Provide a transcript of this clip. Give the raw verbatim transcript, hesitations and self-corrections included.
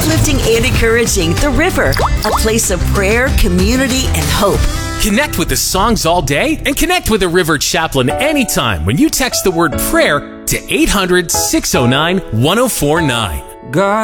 uplifting and encouraging The River, a place of prayer, community, and hope. Connect with the songs all day and connect with a River Chaplain anytime when you text the word prayer to eight hundred, six oh nine, one oh four nine. God